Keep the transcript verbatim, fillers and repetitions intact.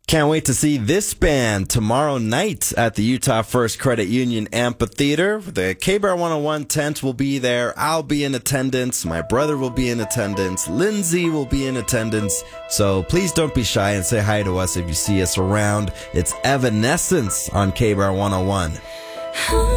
Can't wait to see this band tomorrow night at the Utah First Credit Union Amphitheater. The K-Bar one oh one tent will be there. I'll be in attendance. My brother will be in attendance. Lindsay will be in attendance. So please don't be shy and say hi to us if you see us around. It's Evanescence on K-Bar one oh one.